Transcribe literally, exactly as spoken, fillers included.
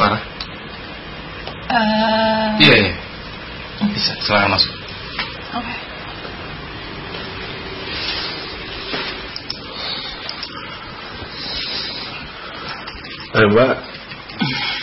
Clara? Uh... Iya, iya. Bisa, silakan masuk. Oke. Okay. Eh, Mbak.